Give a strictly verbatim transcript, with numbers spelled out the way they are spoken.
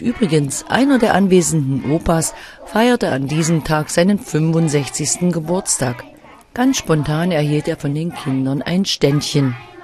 übrigens, einer der anwesenden Opas feierte an diesem Tag seinen fünfundsechzigsten Geburtstag. Ganz spontan erhielt er von den Kindern ein Ständchen.